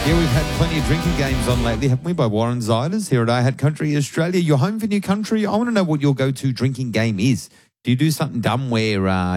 Yeah, we've had plenty of drinking games on lately, haven't we, by Warren Ziders here at I Had Country Australia. You're home for New Country. I want to know what your go-to drinking game is. Do you do something dumb where